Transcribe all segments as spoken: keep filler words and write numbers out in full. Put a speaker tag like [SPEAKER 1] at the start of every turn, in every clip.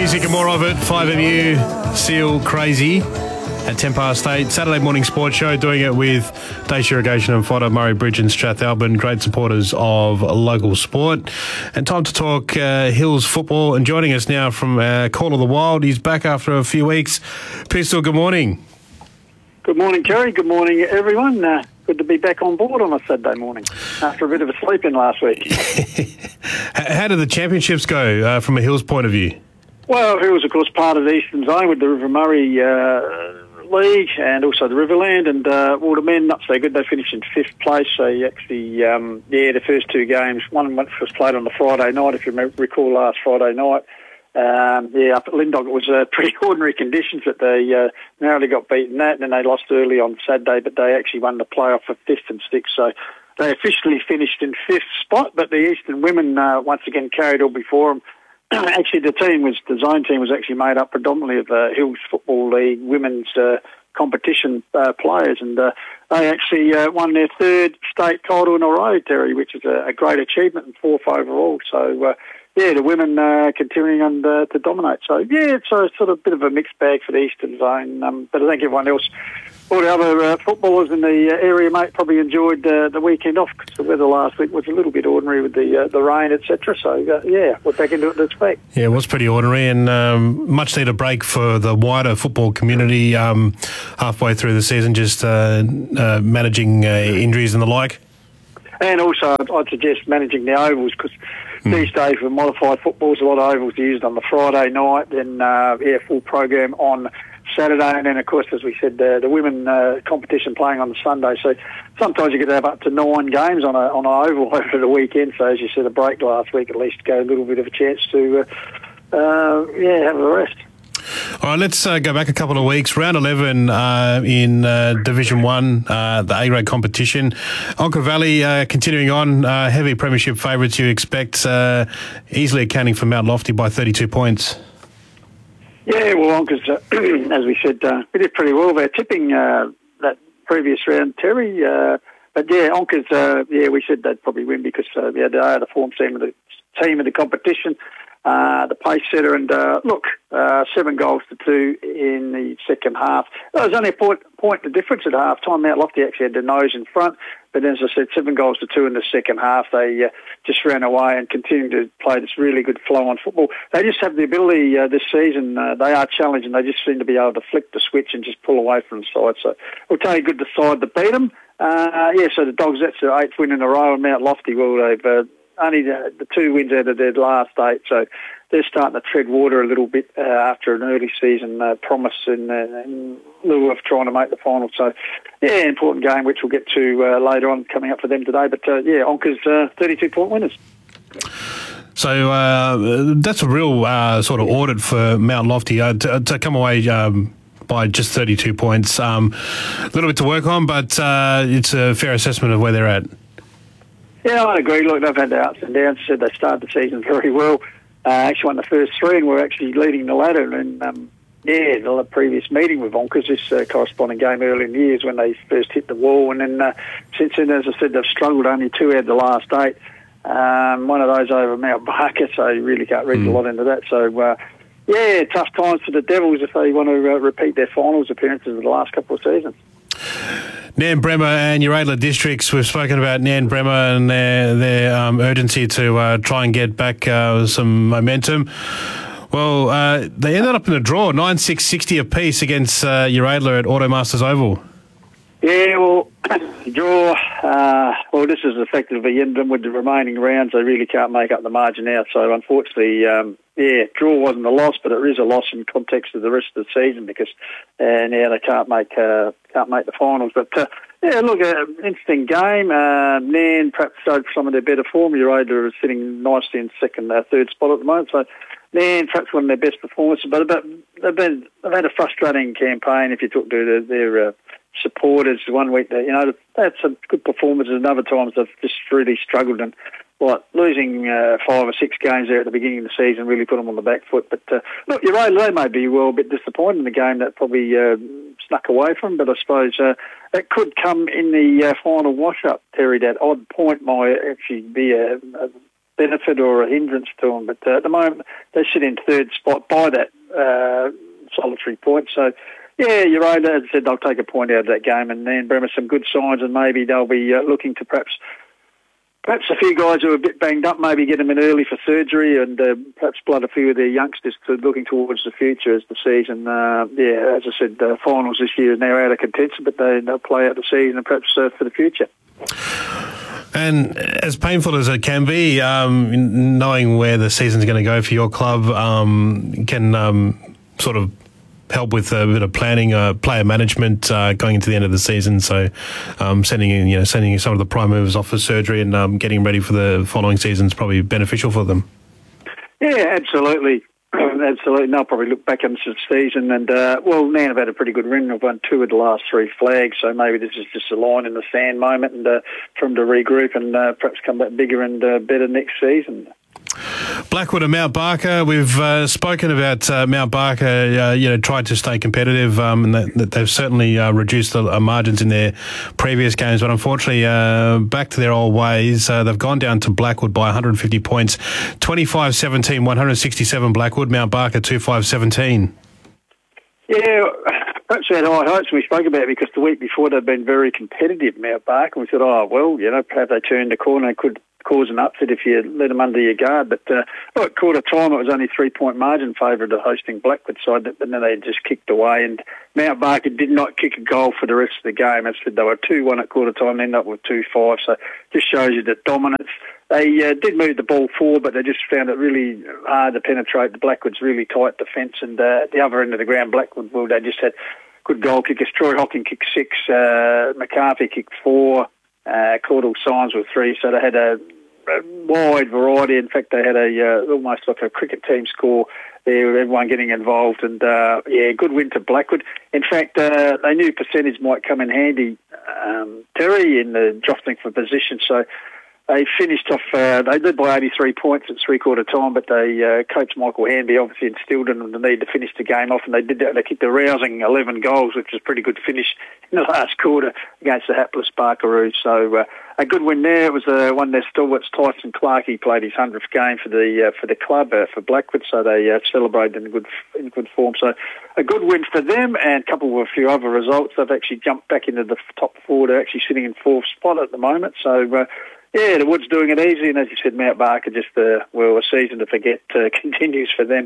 [SPEAKER 1] music and more of it. five M U, Seal Crazy at ten past eight. Saturday morning sports show, doing it with Dacia Irrigation and Fodder, Murray Bridge and Strathalbyn, great supporters of local sport. And time to talk uh, Hills football. And joining us now from uh, Call of the Wild, he's back after a few weeks. Pistol, good morning.
[SPEAKER 2] Good morning, Terry. Good morning, everyone. Uh, good to be back on board on a Saturday morning after a bit of a sleep in last week.
[SPEAKER 1] How did the championships go uh, from a Hills point of view?
[SPEAKER 2] Well, Hills, of course, part of the Eastern Zone with the River Murray uh, League and also the Riverland. And, uh, well, the men, not so good. They finished in fifth place. They actually, um, yeah, the first two games, one was played on the Friday night, if you recall, last Friday night. Um, yeah, up at Lindog, it was uh, pretty ordinary conditions, but they uh, narrowly got beaten that, and then they lost early on Saturday, but they actually won the playoff for fifth and sixth, so they officially finished in fifth spot, but the Eastern women uh, once again carried all before them. Actually, the team was, the zone team was actually made up predominantly of the Hills Football League women's uh, competition uh, players, and uh, they actually uh, won their third state title in a row, Terry, which is a, a great achievement and fourth overall, so... Uh, Yeah, the women uh, continuing on, uh, to dominate. So, yeah, it's a sort of bit of a mixed bag for the Eastern Zone. Um, but I think everyone else, all the other uh, footballers in the uh, area, mate, probably enjoyed uh, the weekend off because the weather last week was a little bit ordinary with the uh, the rain, et cetera. So, uh, yeah, we're back into it this week.
[SPEAKER 1] Yeah, it was pretty ordinary and um, much needed break for the wider football community um, halfway through the season, just uh, uh, managing uh, injuries and the like.
[SPEAKER 2] And also, I'd suggest managing the ovals because mm. these days with modified footballs, a lot of ovals are used on the Friday night, then uh, yeah, full program on Saturday, and then of course, as we said, uh, the women uh, competition playing on the Sunday. So sometimes you could have up to nine games on a on an oval over the weekend. So as you said, a break last week at least gave a little bit of a chance to uh, uh, yeah have a rest.
[SPEAKER 1] All right, let's uh, go back a couple of weeks. Round eleven uh, in uh, Division one, uh, the A-grade competition. Onka Valley uh, continuing on, uh, heavy premiership favourites you expect, uh, easily accounting for Mount Lofty by thirty-two points.
[SPEAKER 2] Yeah, well, Onka's, uh, as we said, uh, we did pretty well. They're tipping uh, that previous round, Terry. Uh, but yeah, Onka's, uh, yeah, we said they'd probably win because uh, yeah, they are the form team of the team of the competition. Uh, the pace setter, and uh, look, uh, seven goals to two in the second half. There was only a point, point the difference at half time. Mount Lofty actually had the nose in front, but as I said, seven goals to two in the second half. They uh, just ran away and continued to play this really good flow on football. They just have the ability uh, this season. Uh, they are challenged, and they just seem to be able to flick the switch and just pull away from the side. So it'll take a good side to beat them. Uh, yeah, so the Dogs, that's their eighth win in a row, and Mount Lofty, well, they've... Uh, only the, the two wins out of their last eight, so they're starting to tread water a little bit uh, after an early season uh, promise in, uh, in lieu of trying to make the final. So, yeah, important game, which we'll get to uh, later on coming up for them today. But, uh, yeah, Onka's uh, thirty-two point winners.
[SPEAKER 1] So uh, that's a real uh, sort of audit for Mount Lofty uh, to, to come away um, by just thirty-two points. Um, a little bit to work on, but uh, it's a fair assessment of where they're at.
[SPEAKER 2] Yeah, I agree. Look, they've had their ups and downs. Said they started the season very well. Uh, actually won the first three and were actually leading the ladder. And, um, yeah, the previous meeting with Onkas, this uh, corresponding game early in the years when they first hit the wall. And then uh, since then, as I said, they've struggled. Only two out of the last eight. Um, one of those over Mount Barker, so you really can't read mm. a lot into that. So, uh, yeah, tough times for the Devils if they want to uh, repeat their finals appearances of the last couple of seasons.
[SPEAKER 1] Nan Bremer and Uradla districts. We've spoken about Nan Bremer and their, their um, urgency to uh, try and get back uh, some momentum. Well, uh, they ended up in a draw, nine six sixty apiece against uh, Uradla at Automasters Oval.
[SPEAKER 2] Yeah, well, draw. Uh, well, this is effectively in them with the remaining rounds. They really can't make up the margin out. So, unfortunately, um, yeah, draw wasn't a loss, but it is a loss in context of the rest of the season because uh, now they can't make uh, can't make the finals. But uh, yeah, look, uh, interesting game. Uh, Nan perhaps showed some of their better form. Uradla is sitting nicely in second, uh, third spot at the moment. So. Nan, perhaps one of their best performances, but, but they've been they've had a frustrating campaign. If you talk to their, their uh, supporters, one week they you know they had some good performances, and other times they've just really struggled. And like losing uh, five or six games there at the beginning of the season really put them on the back foot. But uh, look, you're right, they may be well a bit disappointed in the game that probably uh, snuck away from. But I suppose uh, that could come in the uh, final wash-up. Terry, that odd point might actually be a. a benefit or a hindrance to them. But uh, at the moment, they sit in third spot by that uh, solitary point. So, yeah, you're right. As I said, they'll take a point out of that game, and then Bremer some good signs, and maybe they'll be uh, looking to perhaps perhaps a few guys who are a bit banged up, maybe get them in early for surgery, and uh, perhaps blood a few of their youngsters to looking towards the future as the season. Uh, yeah, as I said, uh, finals this year is now out of contention, but they, they'll play out the season and perhaps uh, for the future.
[SPEAKER 1] And as painful as it can be, um, knowing where the season's going to go for your club um, can um, sort of help with a bit of planning, uh, player management uh, going into the end of the season. So, um, sending in, you know, sending some of the prime movers off for surgery and um, getting ready for the following season is probably beneficial for them.
[SPEAKER 2] Yeah, absolutely. Absolutely. They'll probably look back on the season and, uh, well, now they've had a pretty good run. They've won two of the last three flags, so maybe this is just a line in the sand moment and uh, for them to regroup and uh, perhaps come back bigger and uh, better next season.
[SPEAKER 1] Blackwood and Mount Barker. We've uh, spoken about uh, Mount Barker. Uh, you know, tried to stay competitive, um, and that, that they've certainly uh, reduced the uh, margins in their previous games. But unfortunately, uh, back to their old ways. Uh, they've gone down to Blackwood by one hundred fifty points, twenty-five seventeen, one hundred sixty-seven Blackwood. Mount Barker twenty-five seventeen.
[SPEAKER 2] Yeah, perhaps we had high hopes when we spoke about it because the week before they'd been very competitive, Mount Barker. And we said, oh well, you know, perhaps they turned the corner and could cause an upset if you let them under your guard. But uh, well, at quarter time, it was only three-point margin favour of the hosting Blackwood side, but then they just kicked away. And Mount Barker did not kick a goal for the rest of the game. As I said, they were two one at quarter time, ended up with two five. So just shows you the dominance. They uh, did move the ball forward, but they just found it really hard to penetrate. The Blackwood's really tight defence, and uh, at the other end of the ground, Blackwood, well, they just had good goal kickers. Troy Hocking kicked six, uh, McCarthy kicked four, uh, Caudle Signs with three, so they had a, a wide variety. In fact, they had a uh, almost like a cricket team score there with everyone getting involved, and uh, yeah, good win to Blackwood. In fact, uh, they knew percentage might come in handy, um, Terry, in the jostling for position, so they finished off, uh, they led by eighty-three points at three-quarter time, but they, uh, Coach Michael Hanby obviously instilled in them the need to finish the game off, and they did that. They kicked a rousing eleven goals, which was a pretty good finish in the last quarter against the hapless Barkaroos. So uh, a good win there. It was uh, one of their stalwarts, Tyson Clark. He played his hundredth game for the uh, for the club, uh, for Blackwood, so they uh, celebrated in good in good form. So a good win for them, and coupled with a few other results, they've actually jumped back into the top four. They're actually sitting in fourth spot at the moment. So uh, yeah, the Woods doing it easy, and as you said, Mount Barker, just uh, well, a season to forget uh, continues for them.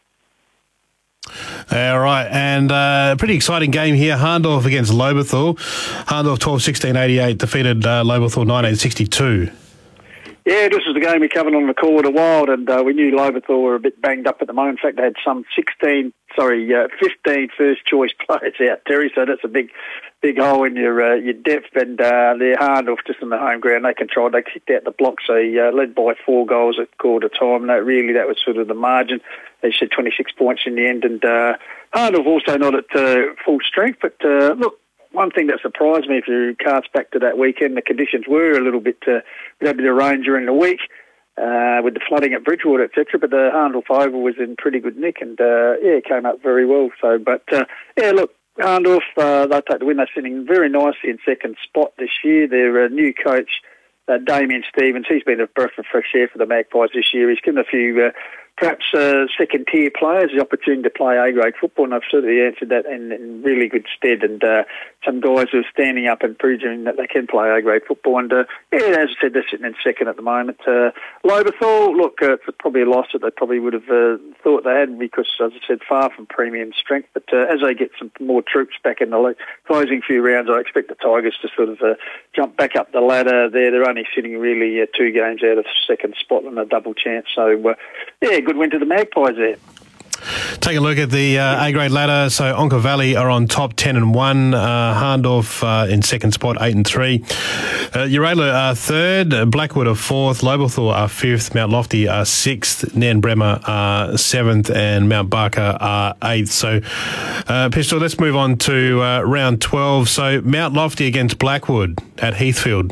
[SPEAKER 1] All right, and uh, a pretty exciting game here. Harndorf against Lobethal. Harndorf twelve sixteen eighty-eight defeated uh, Lobethal nineteen sixty-two.
[SPEAKER 2] Yeah, this was the game we covered on the call with the Wild, and uh, we knew Lobethal were a bit banged up at the moment. In fact, they had some sixteen, sorry, uh, fifteen first-choice players out, Terry, so that's a big big hole in your uh, your depth, and uh, they're Harndorf just on the home ground. They controlled, they kicked out the blocks. They uh, led by four goals at quarter time. No, really, that was sort of the margin. They said twenty-six points in the end, and uh, Harndorf also not at uh, full strength, but uh, look, one thing that surprised me, if you cast back to that weekend, the conditions were a little bit, uh, we had a bit of rain during the week uh, with the flooding at Bridgewater, et cetera. But the Harndorf Oval was in pretty good nick, and uh, yeah, it came up very well. So, but uh, yeah, look, Harndorf, uh, they take the win. They're sitting very nicely in second spot this year. Their uh, new coach, uh, Damien Stevens, he's been a breath of fresh air for the Magpies this year. He's given a few uh, perhaps uh, second-tier players the opportunity to play A-grade football, and I've certainly answered that in, in really good stead. And uh, some guys who are standing up and proving that they can play A-grade football. And, uh, yeah, as I said, they're sitting in second at the moment. Uh, Lobethal, look, uh, it's probably a loss that they probably would have uh, thought they had because, as I said, far from premium strength. But uh, as they get some more troops back in the closing few rounds, I expect the Tigers to sort of uh, jump back up the ladder there. They're only sitting really uh, two games out of second spot and a double chance. So, uh, yeah, good win to the Magpies there.
[SPEAKER 1] Take a look at the uh, A-grade ladder. So Onka Valley are on top, ten and one. Uh, Harndorf uh, in second spot, eight and three. Uh, Urala are third. Blackwood are fourth. Lobethal are fifth. Mount Lofty are sixth. Nan Bremer are seventh, and Mount Barker are eighth. So, uh, Pistol, let's move on to uh, round twelve. So Mount Lofty against Blackwood at Heathfield.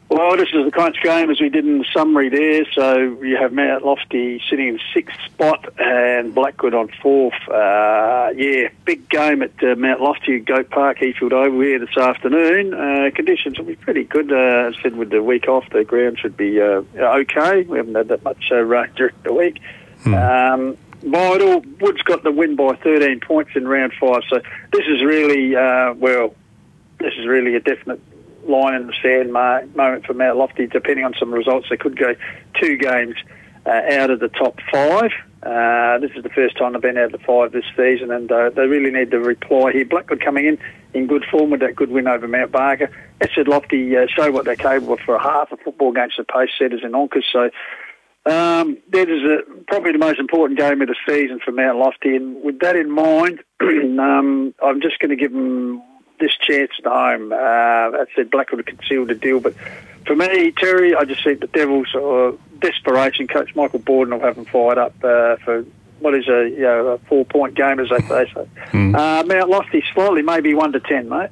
[SPEAKER 2] Well, this is the crunch game as we did in the summary there. So you have Mount Lofty sitting in sixth spot and Blackwood on fourth. Uh, yeah, big game at uh, Mount Lofty, Goat Park, Heathfield Oval here this afternoon. Uh, conditions will be pretty good. Uh, as I said, with the week off, the ground should be uh, okay. We haven't had that much uh, rain during the week. Hmm. Um, Vital, Wood's got the win by thirteen points in round five. So this is really, uh, well, this is really a definite line in the sand moment for Mount Lofty. Depending on some results, they could go two games uh, out of the top five. Uh, this is the first time they've been out of the five this season, and uh, they really need to reply here. Blackwood coming in in good form with that good win over Mount Barker. Essex Lofty uh, show what they're capable of for a half of football against the pace setters in Onkers. So um, that is a, probably the most important game of the season for Mount Lofty. And with that in mind, um, I'm just going to give them this chance at home. Uh, I said Blackwood could seal the deal, but for me, Terry, I just think the Devils are desperation. Coach Michael Borden will have them fired up uh, for what is a, you know, a four-point game, as they say. So, mm. uh, Mount Lofty slightly, maybe one to ten, mate.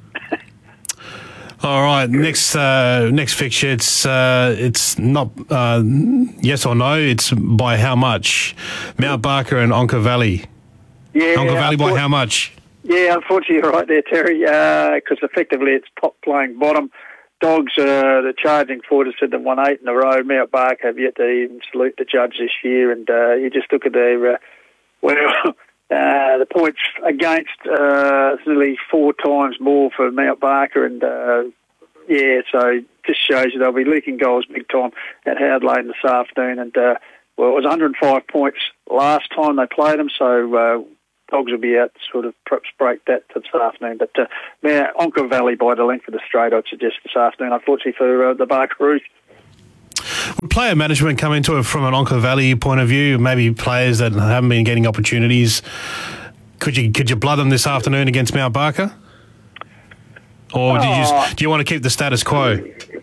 [SPEAKER 1] All right, next uh, next fixture. It's uh, it's not uh, yes or no. It's by how much? Mount Barker and Onka Valley.
[SPEAKER 2] Yeah,
[SPEAKER 1] Onka Valley by how much?
[SPEAKER 2] Yeah, unfortunately, you're right there, Terry, because uh, effectively it's top playing bottom. Dogs, uh, the charging forward has said they've won eight in a row. Mount Barker have yet to even salute the judge this year, and uh, you just look at their, uh, well, uh, the points against uh, nearly four times more for Mount Barker, and uh, yeah, so just shows you they'll be leaking goals big time at Howard Lane this afternoon, and uh, well, it was one hundred five points last time they played them, so uh, Dogs will be out to sort of perhaps break that this afternoon. But uh, now, Onka Valley by the length of the straight, I'd suggest this afternoon, unfortunately for uh, the Barkaroos.
[SPEAKER 1] Would player management come into it from an Onka Valley point of view? Maybe players that haven't been getting opportunities. Could you could you blood them this afternoon against Mount Barker? Or do you, just, do you want to keep the status quo?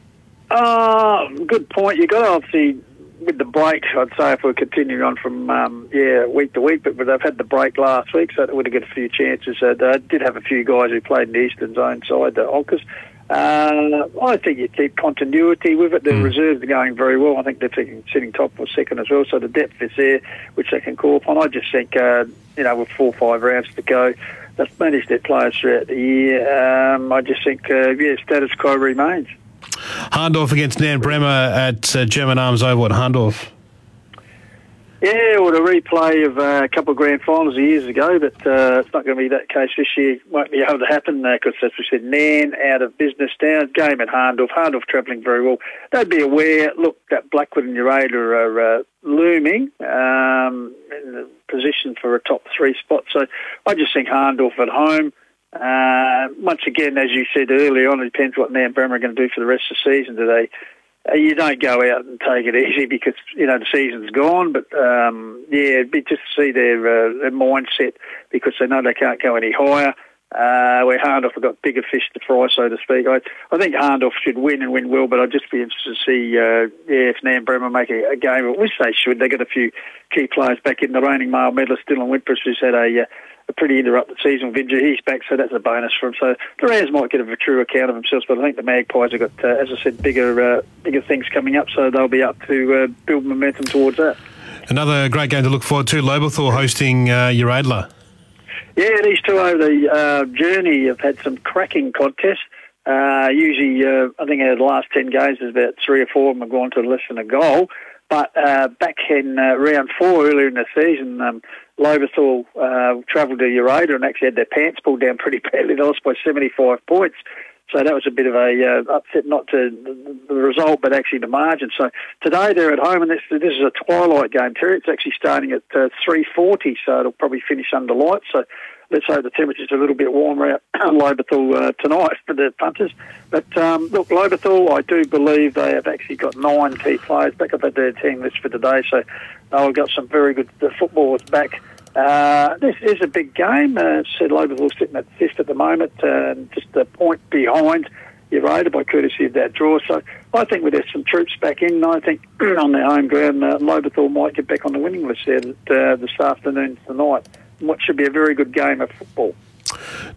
[SPEAKER 2] Uh, good point. You've got to obviously, with the break, I'd say if we're continuing on from, um, yeah, week to week, but they've had the break last week, so they would have got a few chances. Uh, they did have a few guys who played in the Eastern Zone side, the Onkers. Uh, I think you keep continuity with it. The mm. reserves are going very well. I think they're sitting, sitting top or second as well, so the depth is there, which they can call upon. I just think, uh, you know, with four or five rounds to go, they've managed their players throughout the year. Um, I just think, uh, yeah, status quo remains.
[SPEAKER 1] Harndorf against Nan Bremer at uh, German Arms Oval at Harndorf.
[SPEAKER 2] Yeah, well, the replay of uh, a couple of grand finals years ago, but uh, it's not going to be that case this year. Won't be able to happen because, uh, as we said, Nan out of business now. Game at Harndorf. Harndorf travelling very well. They'd be aware, look, that Blackwood and Urada are uh, looming um, in the position for a top three spot. So I just think Harndorf at home. Uh, once again, as you said earlier on, it depends what Nan Bremer are going to do for the rest of the season today. Uh, you don't go out and take it easy because, you know, the season's gone. But, um, yeah, it'd be just to see their, uh, their mindset because they know they can't go any higher. Uh, where Harndorf have got bigger fish to fry, so to speak. I, I think Harndorf should win and win well, but I'd just be interested to see uh, yeah, if Nan Bremer make a, a game, which they should. They've got a few key players back in. The reigning male medalist, Dylan Wimpress, who's had a... Uh, a pretty interrupted season with injury. He's back, so that's a bonus for him. So the Rams might get a true account of themselves, but I think the Magpies have got, uh, as I said, bigger uh, bigger things coming up, so they'll be up to uh, build momentum towards that.
[SPEAKER 1] Another great game to look forward to, Lobethal hosting uh, Uradla.
[SPEAKER 2] Yeah, these two over the uh, journey have had some cracking contests. Uh, usually, uh, I think out of the last ten games, there's about three or four of them have gone to less than a goal. But uh, back in uh, round four earlier in the season, um, Lobethal uh, travelled to Urada and actually had their pants pulled down pretty badly. They lost by seventy-five points. So that was a bit of a uh, upset, not to the result, but actually the margin. So today they're at home, and this, this is a twilight game, Terry. It's actually starting at uh, three forty, so it'll probably finish under light. So let's hope the temperature's a little bit warmer out Lobethal uh, tonight for the punters. But um, look, Lobethal, I do believe they have actually got nine key players back up at their team list for today. So they've got some very good the footballers back. Uh, this is a big game. Uh, said Lobethal sitting at fifth at the moment, uh, just a point behind Urada by courtesy of that draw. So I think with some troops back in, I think on their home ground, uh, Lobethal might get back on the winning list there uh, this afternoon tonight. What should be a very good game of football.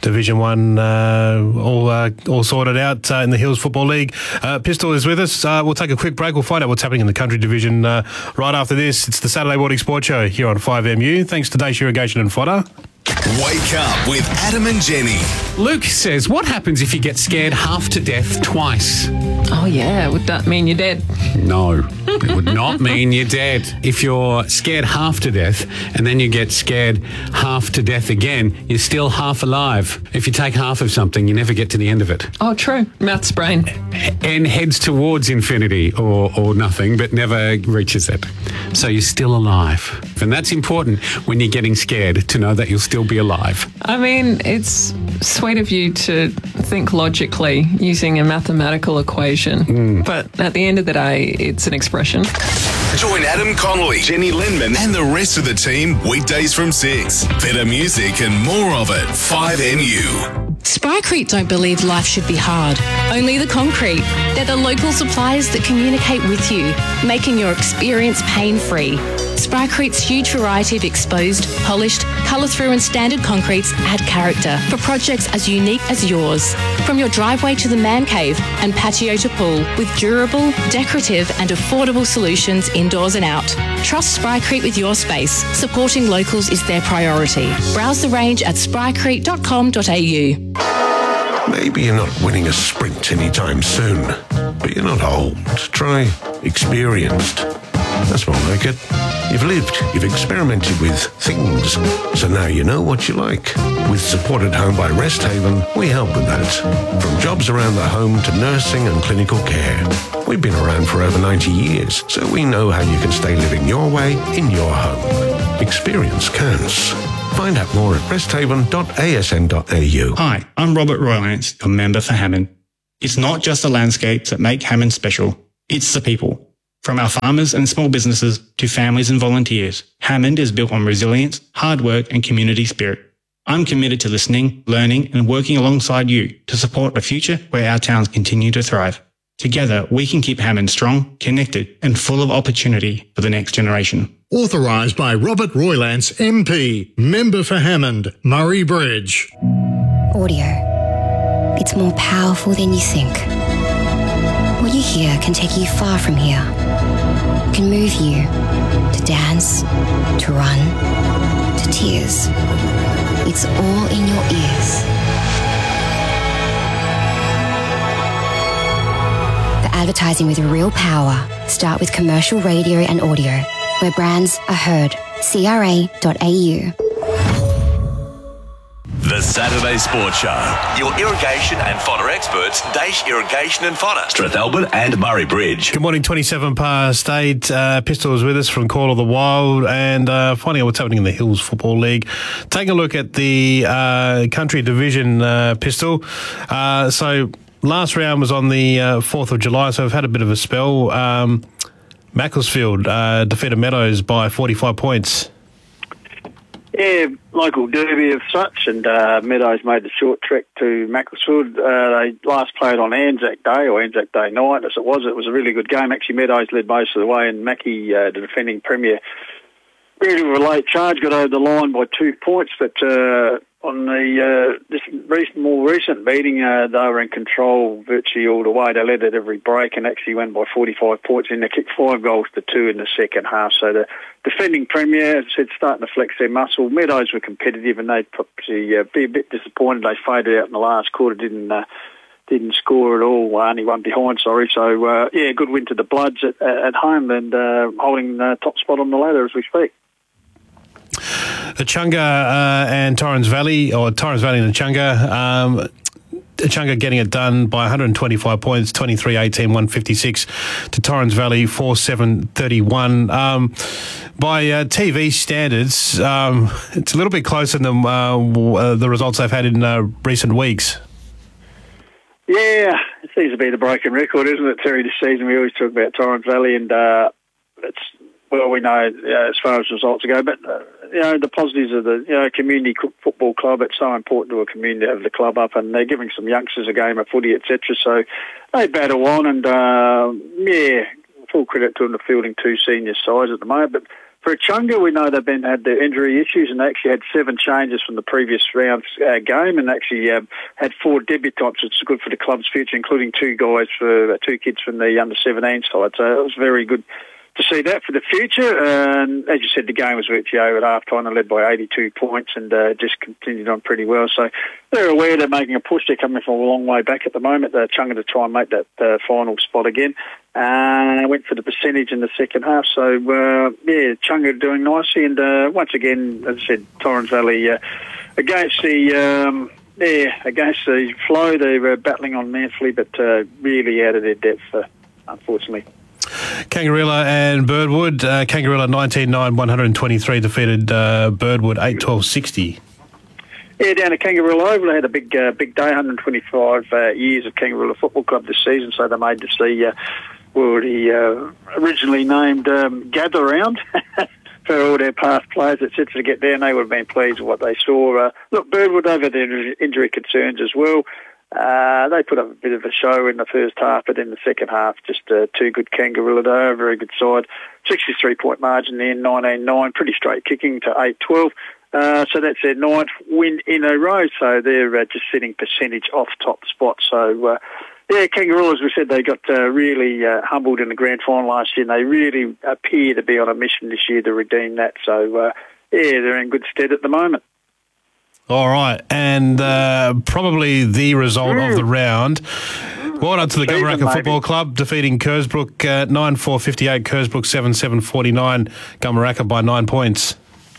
[SPEAKER 1] Division One uh, all uh, all sorted out uh, in the Hills Football League. Uh, Pistol is with us. Uh, we'll take a quick break. We'll find out what's happening in the Country Division uh, right after this. It's the Saturday Morning Sports Show here on five M U. Thanks to Dacia Irrigation and Fodder.
[SPEAKER 3] Wake up with Adam and Jenny.
[SPEAKER 4] Luke says, what happens if you get scared half to death twice?
[SPEAKER 5] Oh, yeah. Would that mean you're dead?
[SPEAKER 4] No, it would not mean you're dead. If you're scared half to death and then you get scared half to death again, you're still half alive. If you take half of something, you never get to the end of it.
[SPEAKER 5] Oh, true. Maths brain.
[SPEAKER 4] N heads towards infinity or, or nothing, but never reaches it. So you're still alive. And that's important when you're getting scared, to know that you'll still be alive.
[SPEAKER 5] I mean, it's sweet of you to think logically using a mathematical equation. Mm. But at the end of the day, it's an expression.
[SPEAKER 3] Join Adam Connolly, Jenny Lindman, and the rest of the team weekdays from six. Better music and more of it. five M U.
[SPEAKER 6] Sprycrete don't believe life should be hard. Only the concrete. They're the local suppliers that communicate with you, making your experience pain-free. Sprycrete's huge variety of exposed, polished, colour-through and standard concretes add character for projects as unique as yours. From your driveway to the man cave and patio to pool, with durable, decorative and affordable solutions indoors and out. Trust Sprycrete with your space. Supporting locals is their priority. Browse the range at sprycrete dot com dot a u.
[SPEAKER 7] Maybe you're not winning a sprint anytime soon, but you're not old. Try experienced. That's more like it. You've lived, you've experimented with things, so now you know what you like. With Support at Home by Rest Haven, we help with that. From jobs around the home to nursing and clinical care. We've been around for over ninety years, so we know how you can stay living your way in your home. Experience counts. Find out more at rest haven dot a s n dot a u.
[SPEAKER 8] Hi, I'm Robert Roylance, your member for Hammond. It's not just the landscapes that make Hammond special, it's the people. From our farmers and small businesses to families and volunteers, Hammond is built on resilience, hard work and community spirit. I'm committed to listening, learning and working alongside you to support a future where our towns continue to thrive. Together, we can keep Hammond strong, connected and full of opportunity for the next generation.
[SPEAKER 9] Authorised by Robert Roylance, M P, Member for Hammond, Murray Bridge.
[SPEAKER 10] Audio. It's more powerful than you think. What you hear can take you far from here. Can move you to dance, to run, to tears. It's all in your ears. For advertising with real power, start with commercial radio and audio, where brands are heard. C R A dot A U.
[SPEAKER 3] The Saturday Sports Show. Your irrigation and fodder experts, Dacia Irrigation and Fodder, Strathalbyn and Murray Bridge.
[SPEAKER 1] Good morning, twenty-seven past eight. Uh, Pistol is with us from Call of the Wild and uh, finding out what's happening in the Hills Football League. Taking a look at the uh, Country Division, uh, Pistol. Uh, so last round was on the uh, fourth of July, so we've had a bit of a spell. Um, Macclesfield uh, defeated Meadows by forty-five points.
[SPEAKER 2] Yeah, local derby of such, and uh, Meadows made the short trek to Macclesfield. Uh, they last played on Anzac Day, or Anzac Day night, as it was. It was a really good game. Actually, Meadows led most of the way, and Mackie, uh, the defending premier, really with a late charge, got over the line by two points, but uh, on the uh, this recent, more recent meeting, uh, they were in control virtually all the way. They led at every break and actually went by forty-five points, and they kicked five goals to two in the second half. So the defending premier, as I said, starting to flex their muscle. Meadows were competitive, and they'd probably uh, be a bit disappointed. They faded out in the last quarter, didn't uh, didn't score at all, uh, only one behind, sorry. So, uh, yeah, good win to the Bloods at, at home and uh, holding the top spot on the ladder as we speak.
[SPEAKER 1] Echunga uh, and Torrens Valley, or Torrens Valley and Echunga. Um, Echunga getting it done by one hundred twenty-five points, twenty-three eighteen, one fifty-six to Torrens Valley, four seven thirty-one. Um, by uh, T V standards, um, it's a little bit closer than uh, the results they've had in uh, recent weeks.
[SPEAKER 2] Yeah, it seems to be the broken record, isn't it, Terry, this season? We always talk about Torrens Valley, and uh, it's, well, we know uh, as far as results go, but, uh, you know, the positives of the, you know, community football club, it's so important to a community to have the club up, and they're giving some youngsters a game of footy, et cetera. So they battle on, and, uh, yeah, full credit to them for fielding two senior sides at the moment, but For Chunga, we know they've been had their injury issues, and they actually had seven changes from the previous round's uh, game, and actually uh, had four debutants, which is good for the club's future, including two guys for uh, two kids from the under seventeen side. So it was very good to see that for the future. And as you said, the game was virtually over at half time. They led by eighty-two points and uh, just continued on pretty well. So they're aware they're making a push. They're coming from a long way back at the moment. They're Chunga to try and make that uh, final spot again. And uh, went for the percentage in the second half. So, uh, yeah, Chunga doing nicely. And uh, once again, as I said, Torrens Valley uh, against the... Um, Yeah, against the flow, they were battling on manfully, but uh, really out of their depth, uh, unfortunately.
[SPEAKER 1] Kangarilla and Birdwood. Uh, Kangarilla nineteen nine, one twenty-three defeated uh, Birdwood eight twelve sixty.
[SPEAKER 2] Yeah, down at Kangarilla Oval, they had a big uh, big day, one hundred twenty-five uh, years of Kangarilla Football Club this season, so they made this the, uh, well, the uh, originally named um, Gather Round. For all their past players, et cetera, to get there, and they would have been pleased with what they saw. Uh, look, Birdwood over their injury concerns as well. Uh, they put up a bit of a show in the first half, but in the second half, just uh, two good Kangarilla there, a very good side. sixty-three point margin there, nineteen nine, pretty straight kicking to eight twelve. Uh, so that's their ninth win in a row, so they're uh, just sitting percentage off top spot. So, uh, yeah, Kangaroo, as we said, they got uh, really uh, humbled in the grand final last year, and they really appear to be on a mission this year to redeem that. So, uh, yeah, they're in good stead at the moment.
[SPEAKER 1] All right, and uh, probably the result
[SPEAKER 2] Mm.
[SPEAKER 1] of the round. Well done to the
[SPEAKER 2] Even
[SPEAKER 1] Gummaraka
[SPEAKER 2] maybe.
[SPEAKER 1] Football Club, defeating Kersbrook uh, nine four fifty-eight, Kersbrook seven seven forty-nine, Gummaraka by nine points.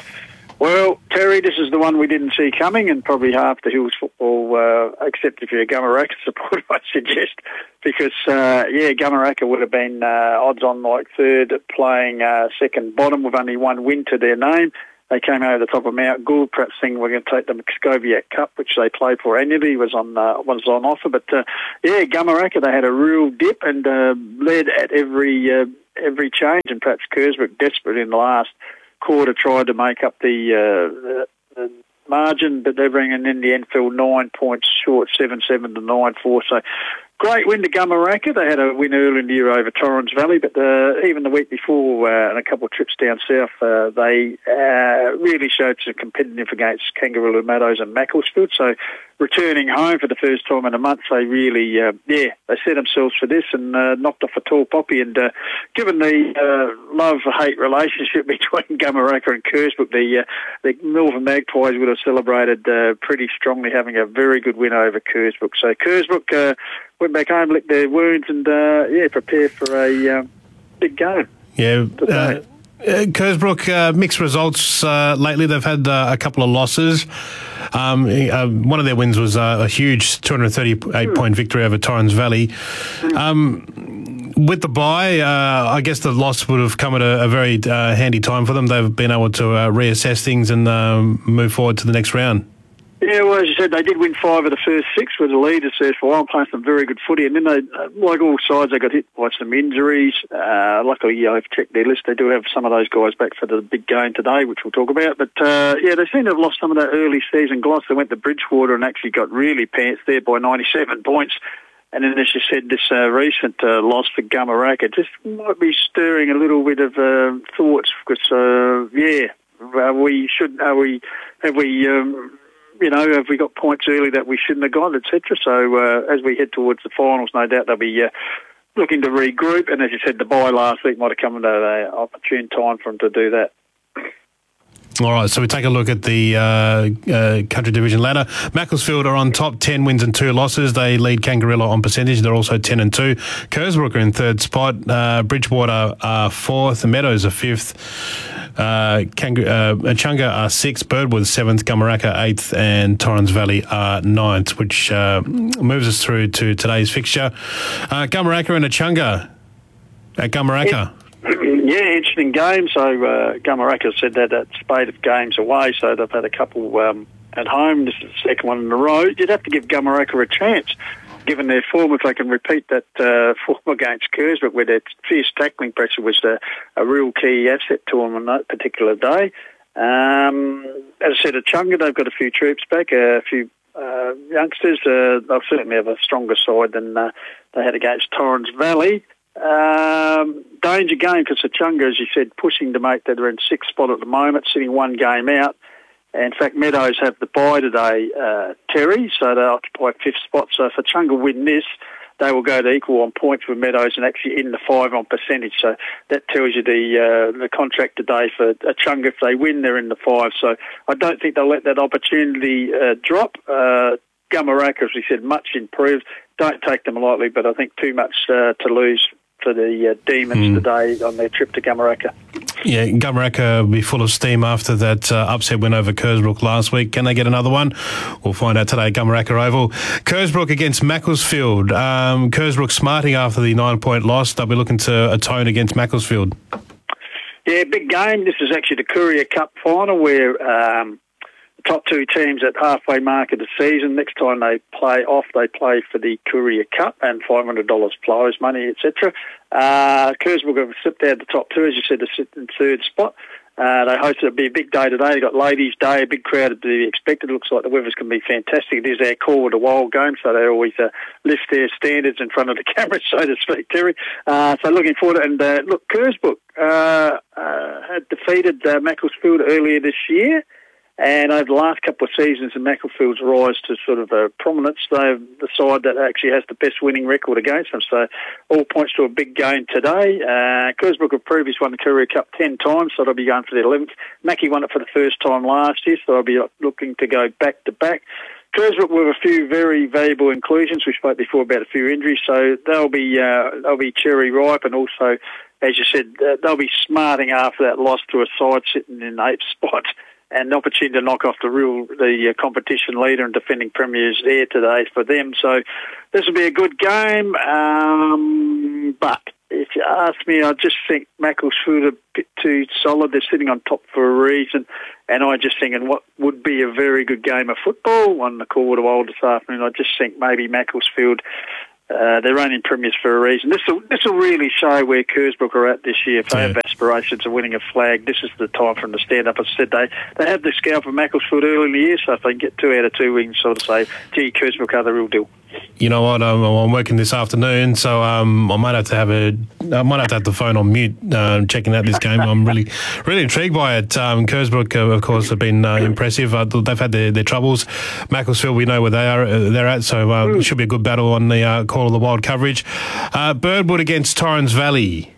[SPEAKER 2] Well, Terry, this is the one we didn't see coming, and probably half the Hills football, uh, except if you're a Gummaraka supporter, I suggest, because, uh, yeah, Gummaraka would have been uh, odds on like third, playing uh, second bottom with only one win to their name. They came over the top of Mount Gould, perhaps thinking we're going to take the Muscoviac Cup, which they play for annually, was on uh, was on offer. But, uh, yeah, Gummaraka, they had a real dip and uh, led at every uh, every change, and perhaps Kersbrook, desperate in the last quarter, tried to make up the, uh, the, the margin, but they're bringing in the end field nine points short, seven seven to nine four. So great win to Gummaraka. They had a win early in the year over Torrens Valley, but uh, even the week before uh, and a couple of trips down south, uh, they uh, really showed some competitive against Kangaroo Meadows and Macclesfield. So returning home for the first time in a month, they really, uh, yeah, they set themselves for this and uh, knocked off a tall poppy. And uh, given the uh, love-hate relationship between Gummaraka and Kersbrook, the, uh, the Northern Magpies would have celebrated uh, pretty strongly, having a very good win over Kersbrook. So Kersbrook uh, went back home, licked their wounds, and uh, yeah, prepare for a um, big game.
[SPEAKER 1] Yeah. Uh, uh, Kersbrook, uh, mixed results uh, lately. They've had uh, a couple of losses. Um, uh, one of their wins was uh, a huge two hundred thirty-eight point victory over Torrens Valley. Um, with the bye, uh, I guess the loss would have come at a, a very uh, handy time for them. They've been able to uh, reassess things and um, move forward to the next round.
[SPEAKER 2] Yeah, well, as you said, they did win five of the first six, were the leaders there for a while, playing some very good footy. And then, they, uh, like all sides, they got hit by some injuries. Uh, luckily, you know, I've checked their list. They do have some of those guys back for the big game today, which we'll talk about. But, uh, yeah, they seem to have lost some of that early season gloss. They went to Bridgewater and actually got really pants there by ninety-seven points. And then, as you said, this uh, recent uh, loss for Gummaraka just might be stirring a little bit of uh, thoughts because, uh, yeah, uh, we should, are we, have we... Um, You know, have we got points early that we shouldn't have got, et cetera. So uh, as we head towards the finals, no doubt they'll be uh, looking to regroup. And as you said, the bye last week might have come at an opportune time for them to do that.
[SPEAKER 1] All right, so we take a look at the uh, uh, Country Division ladder. Macclesfield are on top, ten wins and two losses. They lead Kangarilla on percentage. They're also ten and two. Kersbrook are in third spot. Uh, Bridgewater are fourth. The Meadows are fifth. Uh, Kang- uh, Chunga are sixth. Birdwood seventh. Gummaraka eighth. And Torrens Valley are ninth, which uh, moves us through to today's fixture. Uh, Gummaraka and Chunga at Gummaraka.
[SPEAKER 2] Yeah, interesting game. So uh, Gummaraka said that that spate of games away, so they've had a couple um, at home. This is the second one in a row. You'd have to give Gummaraka a chance, given their form, if they can repeat that uh, form against Kersbrook, where their fierce tackling pressure was a, a real key asset to them on that particular day. Um, as I said, at Chunga, they've got a few troops back, a few uh, youngsters. Uh, they'll certainly have a stronger side than uh, they had against Torrens Valley. Um, danger game because Chunga, as you said, pushing to make that. They're in sixth spot at the moment, sitting one game out. In fact, Meadows have the bye today, uh, Terry, so they occupy fifth spot. So if Chunga win this, they will go to equal on points with Meadows and actually in the five on percentage. So that tells you the uh, the contract today for Chunga. If they win, they're in the five. So I don't think they'll let that opportunity uh, drop. Uh, Gamaraka, as we said, much improved. Don't take them lightly, but I think too much uh, to lose for the uh, Demons mm. today on their trip to Gamaraka.
[SPEAKER 1] Yeah, Gamaraka will be full of steam after that uh, upset win over Kersbrook last week. Can they get another one? We'll find out today, Gamaraka Oval. Kersbrook against Macclesfield. Um, Kersbrook smarting after the nine-point loss. They'll be looking to atone against Macclesfield.
[SPEAKER 2] Yeah, big game. This is actually the Courier Cup final where um, the top two teams at halfway mark of the season, next time they play off, they play for the Courier Cup and five hundred dollars prize money, et cetera. Uh, Kersbrook have slipped out the top two, as you said, to sit in third spot. Uh, they hosted it'll be a big day today. They've got Ladies' Day, a big crowd to be expected. It looks like the weather's going to be fantastic. It is their call to wild game, so they always uh, lift their standards in front of the camera, so to speak, Terry. Uh, so looking forward to it. And uh, look, Kersbrook uh, uh, had defeated uh, Macclesfield earlier this year. And over the last couple of seasons, in Macclesfield's rise to sort of a prominence, they're the side that actually has the best winning record against them. So all points to a big game today. Uh, Kersbrook have previously won the Courier Cup ten times, so they'll be going for the eleventh. Mackie won it for the first time last year, so they'll be looking to go back to back. Kersbrook with a few very valuable inclusions. We spoke before about a few injuries, so they'll be uh, they'll be cherry ripe, and also, as you said, uh, they'll be smarting after that loss to a side sitting in eighth spot. And the opportunity to knock off the real the uh, competition leader and defending premiers there today for them. So this will be a good game. Um, but if you ask me, I just think Macclesfield are a bit too solid. They're sitting on top for a reason. And I just think in what would be a very good game of football on the Call to Old this afternoon, I just think maybe Macclesfield, Uh, they're only premiers for a reason. This will this will really show where Kersbrook are at this year. If they
[SPEAKER 1] yeah.
[SPEAKER 2] have aspirations of winning a flag, this is the time for them to stand up. As I said, they, they had the scalp of Macclesfield early in the year, so if they can get two out of two, we can sort of say, gee, Kersbrook are the real deal.
[SPEAKER 1] You know what? I'm, I'm working this afternoon, so um, I might have to have a. I might have to have the phone on mute, uh, checking out this game. I'm really, really intrigued by it. Um, Kersbrook, uh, of course, have been uh, impressive. Uh, they've had their, their troubles. Macclesfield, we know where they are. Uh, they're at, so uh, it should be a good battle on the uh, Call of the Wild coverage. Uh, Birdwood against Torrens Valley.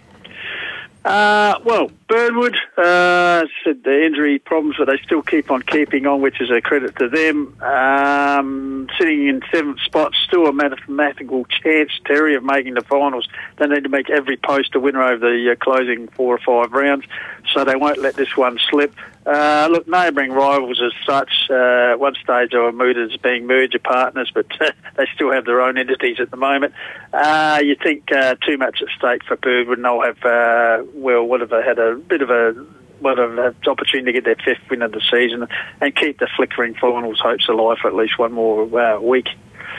[SPEAKER 2] Uh, well, Birdwood uh, said the injury problems, but they still keep on keeping on, which is a credit to them. Um, sitting in seventh spot, still a mathematical chance, Terry, of making the finals. They need to make every post a winner over the uh, closing four or five rounds, so they won't let this one slip. Uh, look, neighbouring rivals as such, uh, at one stage they were mooted as being merger partners, but uh, they still have their own entities at the moment. Uh, you think uh, too much at stake for Birdwood, and they'll have, uh, well, whatever, had a bit of a whatever opportunity to get their fifth win of the season and keep the flickering finals hopes alive for at least one more uh, week.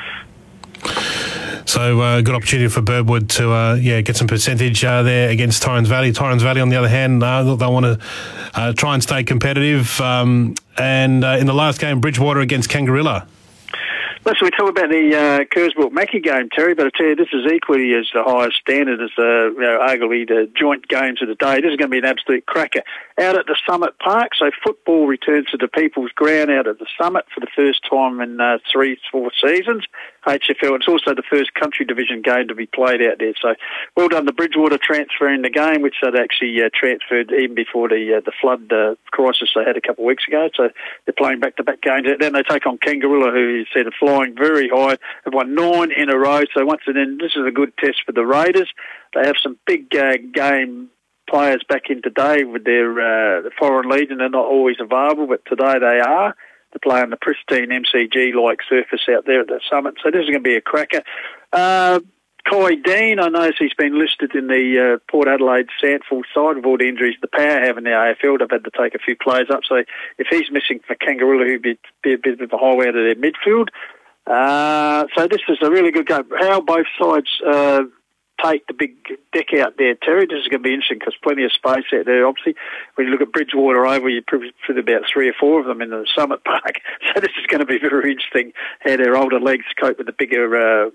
[SPEAKER 1] So uh, good opportunity for Birdwood to uh, yeah get some percentage uh, there against Torrens Valley. Torrens Valley, on the other hand, uh, they want to uh, try and stay competitive. Um, and uh, in the last game, Bridgewater against Kangarilla.
[SPEAKER 2] Listen, we talk about the uh, Kersbrook Mackie game, Terry, but I tell you, this is equally as the highest standard as the, you know, arguably the joint games of the day. This is going to be an absolute cracker. Out at the Summit Park, so football returns to the People's Ground out at the Summit for the first time in uh, three, four seasons. H F L, it's also the first country division game to be played out there. So well done to Bridgewater transferring the game, which they'd actually uh, transferred even before the uh, the flood uh, crisis they had a couple of weeks ago. So they're playing back-to-back games. Then they take on Kangarilla, who you said are flying very high. They've won nine in a row. So once again, this is a good test for the Raiders. They have some big uh, game players back in today with their uh, the Foreign Legion. They're not always available, but today they are. To play on the pristine M C G-like surface out there at the Summit. So this is going to be a cracker. Uh, Kai Dean, I notice he's been listed in the uh, Port Adelaide Sandford side with all the injuries the Power have in the A F L. They've had to take a few players up. So if he's missing for Kangarilla, he'd be, be a bit of a hole out of their midfield. Uh, so this is a really good game. How both sides uh, take the big deck out there, Terry. This is going to be interesting because plenty of space out there, obviously. When you look at Bridgewater over, you probably fit about three or four of them in the Summit Park. So this is going to be very interesting how their older legs cope with the bigger uh,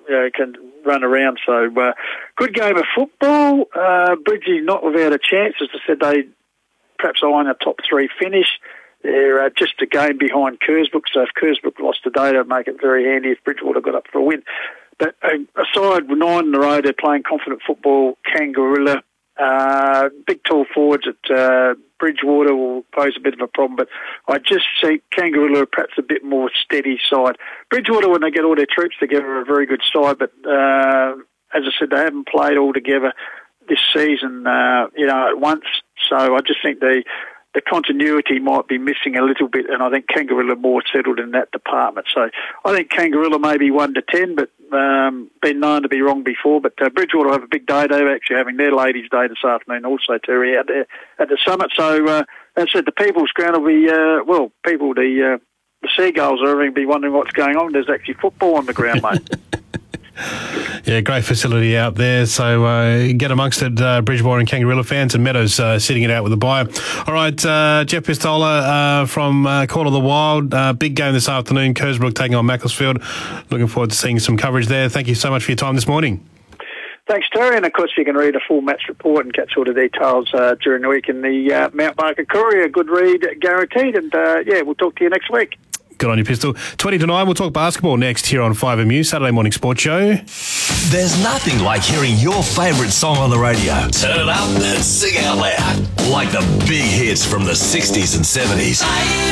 [SPEAKER 2] uh, can run around. So uh, good game of football. Uh, Bridgie not without a chance. As I said, they perhaps eyeing a top three finish. They're uh, just a game behind Kersbrook, so if Kersbrook lost today, that'd make it very handy if Bridgewater got up for a win. But uh, aside nine in a row, they're playing confident football. Kangaroo, uh, big tall forwards at uh, Bridgewater will pose a bit of a problem, but I just see Kangaroo perhaps a bit more steady side. Bridgewater, when they get all their troops together, are a very good side, but uh, as I said, they haven't played all together this season, uh, you know, at once. So I just think the the continuity might be missing a little bit, and I think Kangaroo are more settled in that department. So I think Kangaroo may be one to ten, but um, been known to be wrong before. But uh, Bridgewater will have a big day. They're actually having their Ladies' Day this afternoon also, Terry, out there at the summit. So uh, as I said, the People's Ground will be, uh, well, people, the, uh, the Seagulls are going to be wondering what's going on. There's actually football on the ground, mate.
[SPEAKER 1] Yeah, great facility out there. So uh, get amongst it, uh, Bridgewater and Kangaroo fans, and Meadows uh, sitting it out with a bye. All right, uh, Jeff Pistola uh, from uh, Call of the Wild. Uh, big game this afternoon. Kersbrook taking on Macclesfield. Looking forward to seeing some coverage there. Thank you so much for your time this morning.
[SPEAKER 2] Thanks, Terry. And, of course, you can read a full match report and catch all the details uh, during the week in the uh, Mount Barker Courier. Good read, guaranteed. And, uh, yeah, we'll talk to you next week.
[SPEAKER 1] Good on you, Pistol. twenty to nine, we'll talk basketball next here on five M U, Saturday Morning Sports Show.
[SPEAKER 11] There's nothing like hearing your favourite song on the radio. Turn it up and sing out loud. Like the big hits from the sixties and seventies.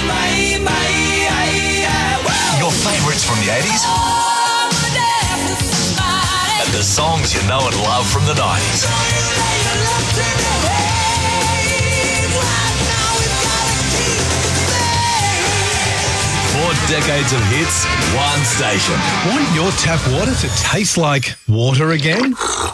[SPEAKER 11] Your favourites from the eighties. And the songs you know and love from the nineties. Four decades of hits, one station.
[SPEAKER 12] Want your tap water to taste like water again?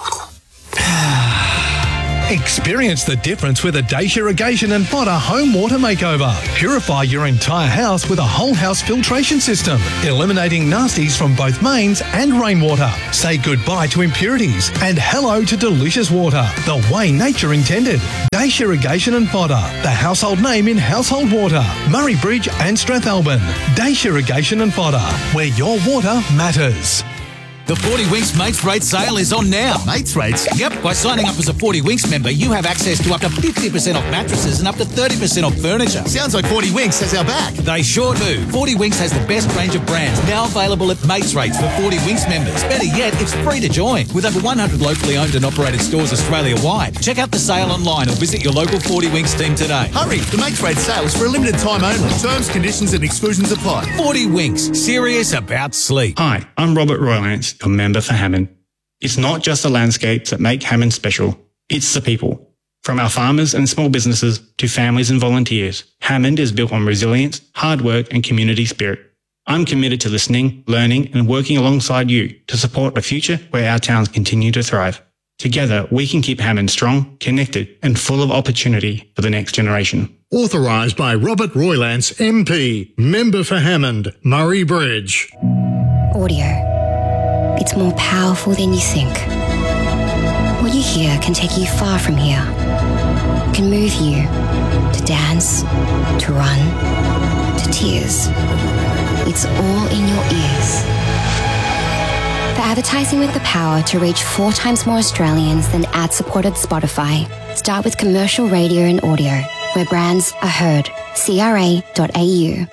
[SPEAKER 12] Experience the difference with a Dacia Irrigation and Fodder home water makeover. Purify your entire house with a whole house filtration system, eliminating nasties from both mains and rainwater. Say goodbye to impurities and hello to delicious water, the way nature intended. Dacia Irrigation and Fodder, the household name in household water. Murray Bridge and Strathalbyn. Dacia Irrigation and Fodder, where your water matters.
[SPEAKER 13] The forty Winks Mates Rates sale is on now.
[SPEAKER 14] Mates Rates?
[SPEAKER 13] Yep, by signing up as a forty Winks member, you have access to up to fifty percent off mattresses and up to thirty percent off furniture.
[SPEAKER 14] Sounds like forty Winks has our back.
[SPEAKER 13] They sure do. forty Winks has the best range of brands now available at Mates Rates for forty Winks members. Better yet, it's free to join. With over one hundred locally owned and operated stores Australia-wide. Check out the sale online or visit your local forty Winks team today.
[SPEAKER 14] Hurry, the Mates Rates sale is for a limited time only. Terms, conditions and exclusions apply.
[SPEAKER 13] forty Winks, serious about sleep.
[SPEAKER 8] Hi, I'm Robert Roylance, your member for Hammond. It's not just the landscapes that make Hammond special, it's the people. From our farmers and small businesses to families and volunteers, Hammond is built on resilience, hard work and community spirit. I'm committed to listening, learning and working alongside you to support a future where our towns continue to thrive. Together, we can keep Hammond strong, connected and full of opportunity for the next generation.
[SPEAKER 9] Authorised by Robert Roylance, M P, Member for Hammond, Murray Bridge.
[SPEAKER 10] Audio. It's more powerful than you think. What you hear can take you far from here. It can move you to dance, to run, to tears. It's all in your ears. For advertising with the power to reach four times more Australians than ad-supported Spotify, start with commercial radio and audio, where brands are heard. C R A dot A U.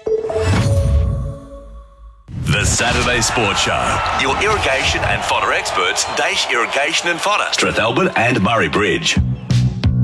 [SPEAKER 11] The Saturday Sports Show. Your irrigation and fodder experts, Dacia Irrigation and Fodder, Strathalbyn and Murray Bridge.